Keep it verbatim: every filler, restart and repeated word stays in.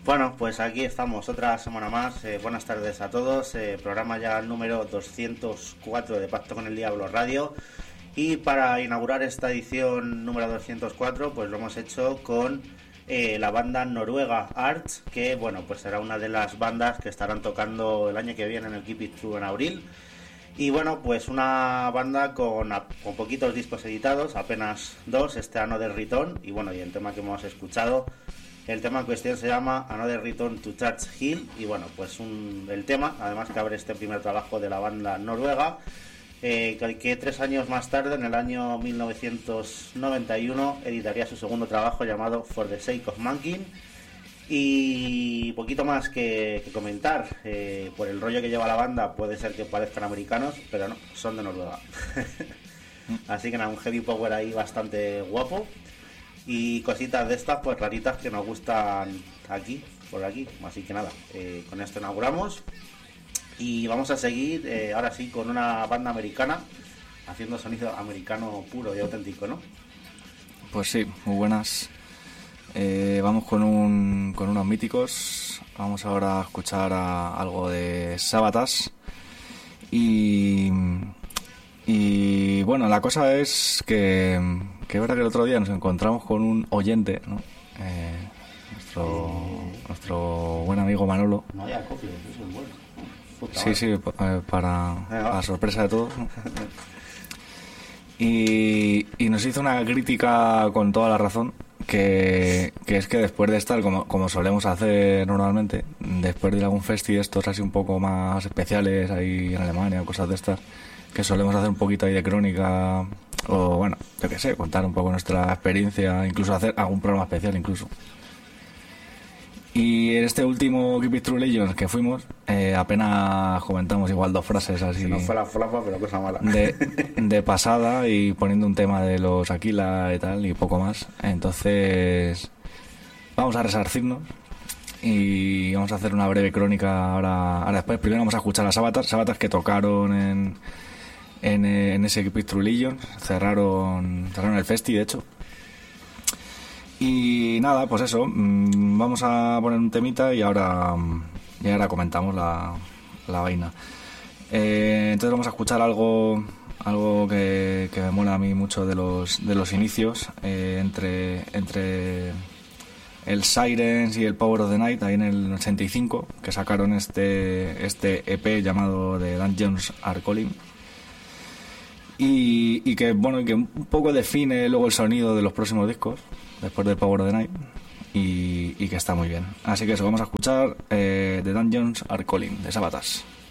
Bueno, pues aquí estamos otra semana más. Eh, buenas tardes a todos. Eh, programa ya número doscientos cuatro de Pacto con el Diablo Radio. Y para inaugurar esta edición número doscientos cuatro, pues lo hemos hecho con eh, la banda noruega Arts, que bueno, pues será una de las bandas que estarán tocando el año que viene en el Keep It True en abril. Y bueno, pues una banda con, con poquitos discos editados, apenas dos, este Another Return. Y bueno, y el tema que hemos escuchado, el tema en cuestión se llama Another Return to Church Hill. Y bueno, pues un, el tema, además que abre este primer trabajo de la banda noruega, eh, que, que tres años más tarde, en el año mil novecientos noventa y uno, editaría su segundo trabajo llamado For the Sake of Mankind. Y poquito más que, que comentar. Eh, por el rollo que lleva la banda puede ser que parezcan americanos, pero no, son de Noruega. Así que nada, un heavy power ahí bastante guapo. Y cositas de estas pues raritas que nos gustan aquí, por aquí. Así que nada, eh, con esto inauguramos. Y vamos a seguir eh, ahora sí con una banda americana, haciendo sonido americano puro y auténtico, ¿no? Pues sí, muy buenas. Eh, vamos con un con unos míticos. Vamos ahora a escuchar a algo de Sabatas. Y y bueno, la cosa es que que es verdad que el otro día nos encontramos con un oyente, ¿no? Eh, nuestro eh, nuestro buen amigo Manolo. No había copia, eso es bueno. Puta sí, sí, para, para la sorpresa de todos, ¿no? y, y nos hizo una crítica con toda la razón. Que, que es que después de estar, como, como solemos hacer normalmente, después de ir a algún festi de estos así un poco más especiales ahí en Alemania o cosas de estas, que solemos hacer un poquito ahí de crónica, o bueno, yo qué sé, contar un poco nuestra experiencia, incluso hacer algún programa especial incluso. Y en este último Keep It True Legends que fuimos, eh, apenas comentamos igual dos frases así. Si no fue la flapa, pero cosa mala. De, de pasada y poniendo un tema de los Aquila y tal, y poco más. Entonces, vamos a resarcirnos y vamos a hacer una breve crónica ahora, ahora después. Primero vamos a escuchar a Sabatas, Sabatas que tocaron en, en, en ese Keep It True Legends, cerraron, cerraron el festi, de hecho. Y nada, pues eso, vamos a poner un temita y ahora, y ahora comentamos la, la vaina. Eh, entonces vamos a escuchar algo algo que, que me mola a mí mucho de los de los inicios, eh, entre entre el Sirens y el Power of the Night, ahí en el ochenta y cinco, que sacaron este este E P llamado The Dungeons Are Calling. Y, y que bueno, que un poco define luego el sonido de los próximos discos después del Power of the Night, y, y que está muy bien. Así que eso, vamos a escuchar eh, The Dungeons Are Calling de Sabatas.